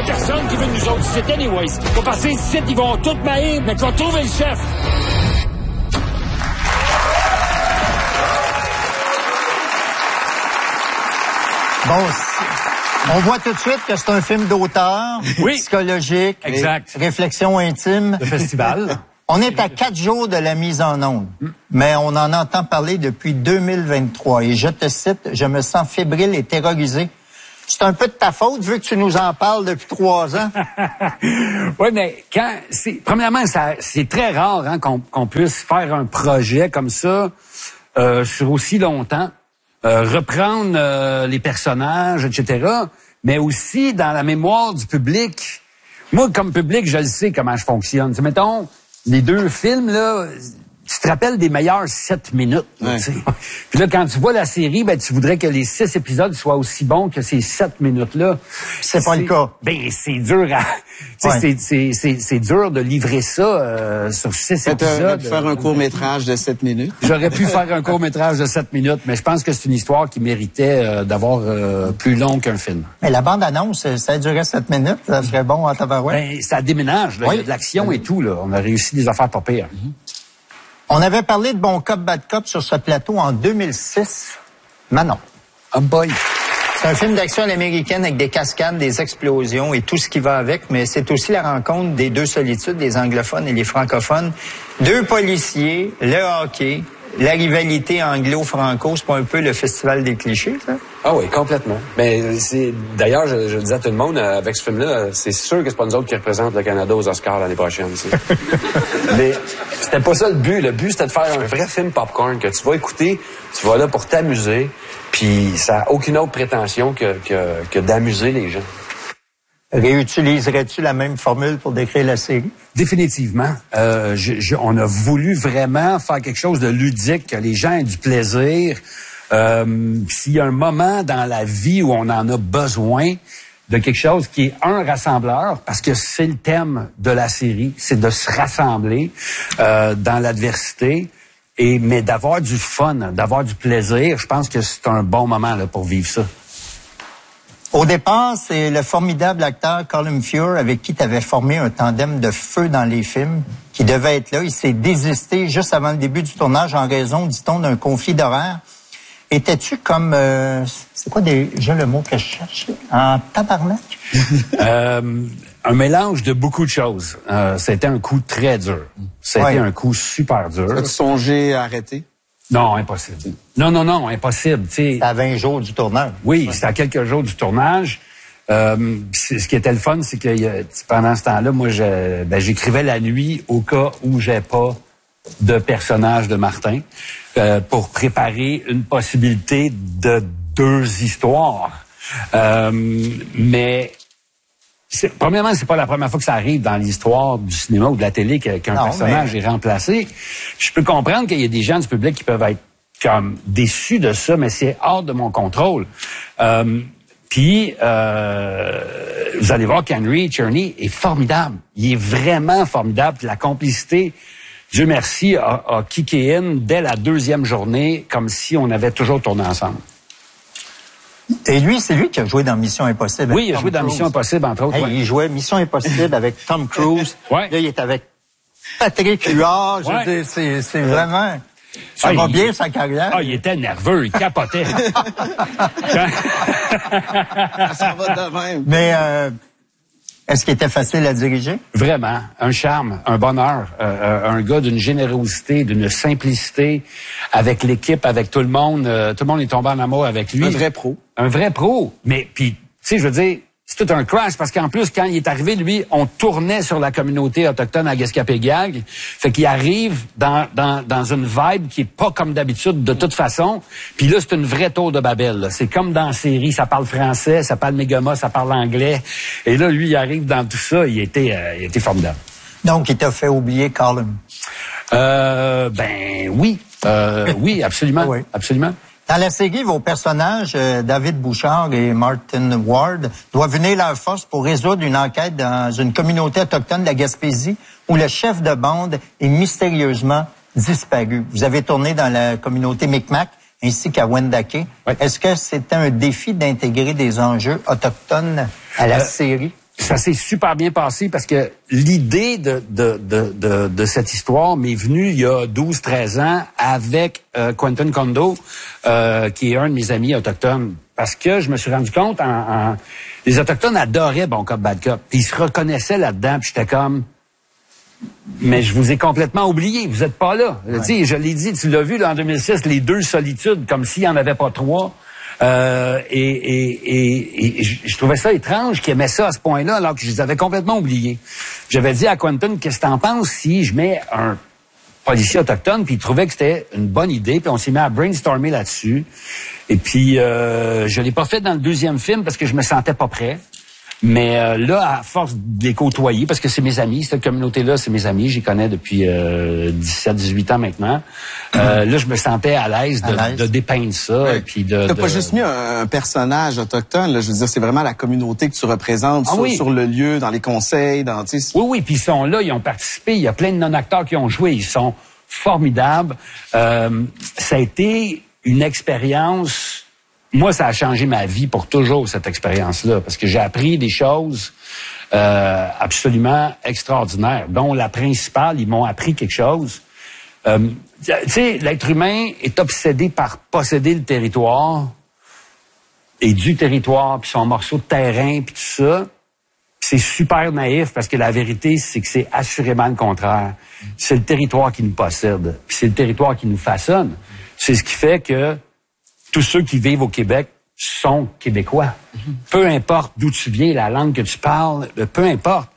personne qui veut nous autres ici, anyways. On va passer ici, ils vont tous m'haïr, mais tu vas trouver le chef. Bon, on voit tout de suite que c'est un film d'auteur, psychologique, exact. Réflexion intime. Le festival. On est à 4 jours de la mise en onde, mais on en entend parler depuis 2023. Et je te cite, « Je me sens fébrile et terrorisé. » C'est un peu de ta faute, vu que tu nous en parles depuis 3 ans. Oui, mais premièrement, c'est très rare hein, qu'on puisse faire un projet comme ça sur aussi longtemps. Reprendre les personnages, etc., mais aussi dans la mémoire du public. Moi, comme public, je le sais comment je fonctionne. T'sais, mettons, les 2 films, là, tu te rappelles des meilleures 7 minutes. Là, puis là, quand tu vois la série, ben tu voudrais que les 6 épisodes soient aussi bons que ces 7 minutes-là. C'est pas le cas. Ben, c'est dur à... C'est dur de livrer ça sur 6 épisodes. Faire un court-métrage de 7 minutes. J'aurais pu faire un court-métrage de 7 minutes, mais je pense que c'est une histoire qui méritait d'avoir plus long qu'un film. Mais la bande-annonce, ça durait 7 minutes, ça serait bon en tabarouette. Ben, ça déménage, là. Il y a de l'action et tout, là. On a réussi des affaires pas pires. On avait parlé de Bon Cop, Bad Cop sur ce plateau en 2006. Manon. Oh boy! C'est un film d'action américaine avec des cascades, des explosions et tout ce qui va avec, mais c'est aussi la rencontre des 2 solitudes, les anglophones et les francophones. 2 policiers, le hockey, la rivalité anglo-franco, c'est pas un peu le festival des clichés, ça? Ah oui, complètement. Mais d'ailleurs, je disais à tout le monde, avec ce film-là, c'est sûr que c'est pas nous autres qui représentent le Canada aux Oscars l'année prochaine. Mais c'était pas ça le but. Le but, c'était de faire un vrai film popcorn que tu vas écouter, tu vas là pour t'amuser, puis ça n'a aucune autre prétention que d'amuser les gens. Réutiliserais-tu la même formule pour décrire la série? Définitivement. On a voulu vraiment faire quelque chose de ludique, que les gens aient du plaisir. S'il y a un moment dans la vie où on en a besoin de quelque chose qui est un rassembleur, parce que c'est le thème de la série, c'est de se rassembler dans l'adversité, mais d'avoir du fun, d'avoir du plaisir, je pense que c'est un bon moment là, pour vivre ça. Au départ, c'est le formidable acteur Colin Feore avec qui tu avais formé un tandem de feu dans les films qui devait être là. Il s'est désisté juste avant le début du tournage en raison, dit-on, d'un conflit d'horaire. Étais-tu comme... c'est quoi déjà le mot que je cherche? En tabarnak? Un mélange de beaucoup de choses. C'était un coup très dur. C'était un coup super dur. As-tu songé à arrêter? Non, impossible. Non, impossible. C'était à 20 jours du tournage. Oui, c'était à quelques jours du tournage. Ce qui était le fun, c'est que pendant ce temps-là, moi, j'écrivais la nuit au cas où j'ai pas de personnage de Martin pour préparer une possibilité de 2 histoires. Mais premièrement, c'est pas la première fois que ça arrive dans l'histoire du cinéma ou de la télé qu'un personnage est remplacé. Je peux comprendre qu'il y a des gens du public qui peuvent être comme déçus de ça, mais c'est hors de mon contrôle. Puis, vous allez voir qu'Henry Czerny est formidable. Il est vraiment formidable. Puis la complicité, Dieu merci, a kické in dès la 2e journée, comme si on avait toujours tourné ensemble. Et lui, c'est lui qui a joué dans Mission Impossible. Oui, il a joué dans Mission Impossible, entre autres. Il jouait Mission Impossible avec Tom Cruise. Là, il est avec Patrick Huard. Je veux dire, c'est vraiment... Ça va bien, sa carrière? Ah, il était nerveux, il capotait. Ça va de même. Mais est-ce qu'il était facile à diriger? Vraiment. Un charme, un bonheur. Un gars d'une générosité, d'une simplicité. Avec l'équipe, avec tout le monde. Tout le monde est tombé en amour avec lui. Un vrai pro. Un vrai pro. Mais, puis, tu sais, je veux dire, c'est tout un crash parce qu'en plus, quand il est arrivé, lui, on tournait sur la communauté autochtone à Gaspé-Gag. Fait qu'il arrive dans une vibe qui est pas comme d'habitude de toute façon. Puis là, c'est une vraie tour de Babel. Là. C'est comme dans la série, ça parle français, ça parle Megama, ça parle anglais. Et là, lui, il arrive dans tout ça, il était formidable. Donc, il t'a fait oublier Colin? Ben oui. Oui, absolument. Oui. Absolument. Dans la série, vos personnages, David Bouchard et Martin Ward, doivent unir leurs forces pour résoudre une enquête dans une communauté autochtone de la Gaspésie où le chef de bande est mystérieusement disparu. Vous avez tourné dans la communauté Micmac ainsi qu'à Wendake. Oui. Est-ce que c'était un défi d'intégrer des enjeux autochtones à la série? ça s'est super bien passé parce que l'idée de cette histoire m'est venue il y a 12-13 ans avec Quentin Kondo, qui est un de mes amis autochtones. Parce que je me suis rendu compte, les Autochtones adoraient Bon Cop, Bad Cop. Puis ils se reconnaissaient là-dedans. Puis j'étais comme... Mais je vous ai complètement oublié. Vous êtes pas là. Ouais. Tu sais, je l'ai dit, tu l'as vu là, en 2006, les deux solitudes, comme s'il n'y en avait pas trois. Et je trouvais ça étrange qu'ils aimaient ça à ce point-là, alors que je les avais complètement oubliés. J'avais dit à Quentin, qu'est-ce que t'en penses si je mets un policier autochtone, puis il trouvait que c'était une bonne idée, puis on s'est mis à brainstormer là-dessus. Et puis, je l'ai pas fait dans le deuxième film parce que je me sentais pas prêt. Mais là, à force de les côtoyer, parce que c'est mes amis, cette communauté-là, c'est mes amis, j'y connais depuis 17-18 ans maintenant. Là, je me sentais à l'aise de dépeindre ça. Ouais. Et puis T'as pas juste mis un personnage autochtone, là, je veux dire, c'est vraiment la communauté que tu représentes sur le lieu, dans les conseils, dans... Oui, puis ils sont là, ils ont participé, il y a plein de non-acteurs qui ont joué, ils sont formidables. Ça a été une expérience... Moi, ça a changé ma vie pour toujours, cette expérience-là, parce que j'ai appris des choses absolument extraordinaires, dont la principale, ils m'ont appris quelque chose. Tu sais, l'être humain est obsédé par posséder le territoire, et du territoire, puis son morceau de terrain, puis tout ça. Puis c'est super naïf, parce que la vérité, c'est que c'est assurément le contraire. C'est le territoire qui nous possède, puis c'est le territoire qui nous façonne. C'est ce qui fait que tous ceux qui vivent au Québec sont Québécois. Peu importe d'où tu viens, la langue que tu parles, peu importe.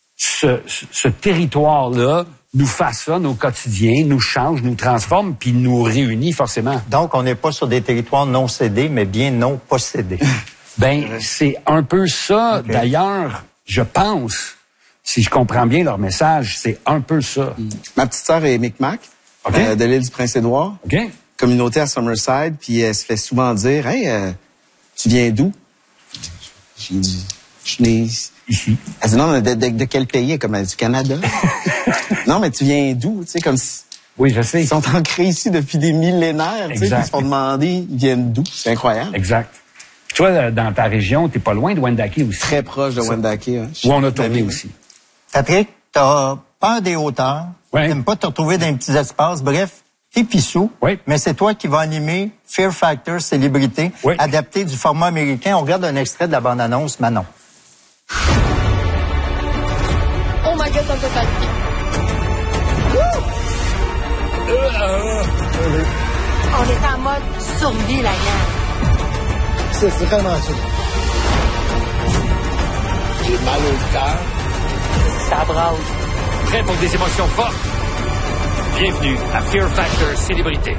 Ce territoire-là nous façonne au quotidien, nous change, nous transforme, puis nous réunit forcément. Donc, on n'est pas sur des territoires non cédés, mais bien non possédés. Ben, c'est un peu ça. Okay. D'ailleurs, je pense, si je comprends bien leur message, c'est un peu ça. Ma petite sœur est Micmac, de l'île du Prince-Édouard. Okay. Communauté à Summerside, puis elle se fait souvent dire « Hey, tu viens d'où? » J'ai dit « Je suis né ici. » Elle dit « Non, de quel pays? » Comme elle dit « Du Canada. » Non, mais tu viens d'où? Tu sais, comme si... Oui, je sais. Ils sont ancrés ici depuis des millénaires, tu sais, ils se font demander « Ils viennent d'où? » C'est incroyable. Exact. Toi, dans ta région, t'es pas loin de Wendake aussi. Très proche de Wendake, hein. Où on a tourné aussi. Patrick, t'as peur des hauteurs. Ouais. T'aimes pas te retrouver dans les petits espaces. Bref, t'es pissou, oui. Mais c'est toi qui vas animer Fear Factor Célébrité, oui. Adapté du format américain. On regarde un extrait de la bande-annonce, Manon. Oh my God, ça me fait paniquer. On est en mode survie, la gang. C'est vraiment ça. J'ai mal au cœur. Ça brasse. Prêt pour des émotions fortes? Bienvenue à Fear Factor Célébrité.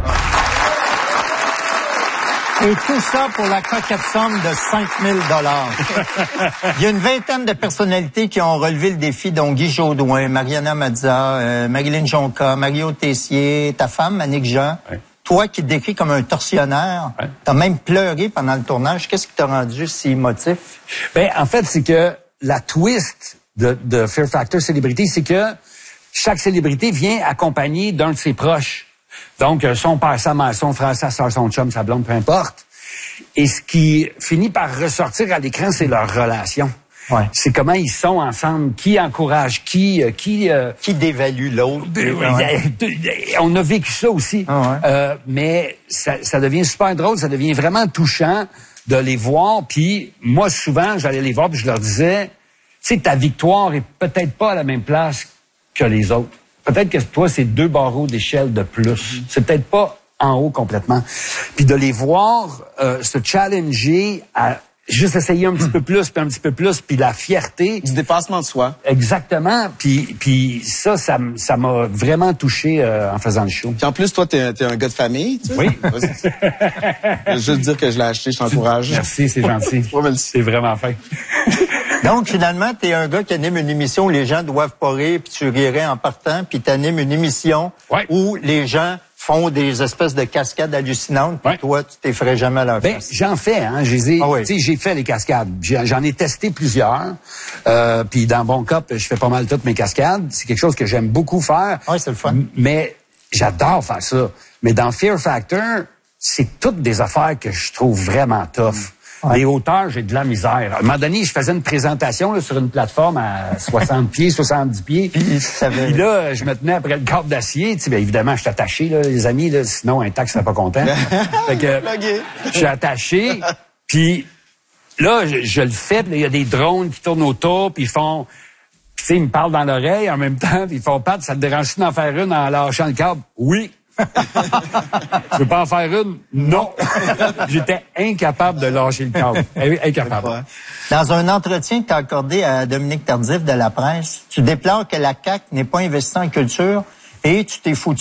Et tout ça pour la coquette somme de 5 000 $. Il y a une vingtaine de personnalités qui ont relevé le défi, dont Guy Jodoin, Mariana Mazza, Marilyn Jonca, Mario Tessier, ta femme, Annick Jean. Oui. Toi qui te décris comme un tortionnaire, oui. T'as même pleuré pendant le tournage. Qu'est-ce qui t'a rendu si émotif? Ben, en fait, c'est que la twist de Fear Factor Célébrité, c'est que chaque célébrité vient accompagnée d'un de ses proches. Donc, son père, sa mère, son frère, sa soeur, son chum, sa blonde, peu importe. Et ce qui finit par ressortir à l'écran, c'est leur relation. Ouais. C'est comment ils sont ensemble, qui encourage qui dévalue l'autre. On a vécu ça aussi. Mais ça devient super drôle, ça devient vraiment touchant de les voir. Puis moi, souvent, j'allais les voir puis je leur disais, tu sais, ta victoire est peut-être pas à la même place que les autres. Peut-être que toi, c'est 2 barreaux d'échelle de plus. C'est peut-être pas en haut complètement. Puis de les voir se challenger à juste essayer un petit peu plus, puis un petit peu plus, puis la fierté. Du dépassement de soi. Exactement. Puis ça m'a vraiment touché en faisant le show. Puis en plus, toi, t'es un gars de famille, tu sais? Oui. Je veux juste dire que je l'ai acheté, je t'encourage. Merci, c'est gentil. C'est vraiment fin. Donc, finalement, t'es un gars qui anime une émission où les gens doivent pas rire, puis tu rirais en partant, puis t'animes une émission où les gens font des espèces de cascades hallucinantes, puis toi, tu t'effraies jamais à leur face. J'en fais, hein. J'ai fait les cascades. J'en ai testé plusieurs. Puis dans Bon Cop, je fais pas mal toutes mes cascades. C'est quelque chose que j'aime beaucoup faire. Oui, c'est le fun. Mais j'adore faire ça. Mais dans Fear Factor, c'est toutes des affaires que je trouve vraiment tough. Les hauteurs, j'ai de la misère. À un moment donné, je faisais une présentation là, sur une plateforme à 60 pieds, 70 pieds. Puis là, je me tenais après le câble d'acier. Tu sais, bien évidemment, je suis attaché, là, les amis, là, sinon un taxi serait pas content. Fait que je suis attaché. Puis là, je le fais. Il y a des drones qui tournent autour, puis ils font... Tu sais, ils me parlent dans l'oreille en même temps, puis ils font « Pat, ça te dérange-tu d'en faire une en lâchant le câble? » Oui. Tu veux pas en faire une? Non. J'étais incapable de lâcher le câble. Incapable. Dans un entretien que tu as accordé à Dominique Tardif de la presse, tu déplores que la CAQ n'ait pas investi en culture et tu t'es foutu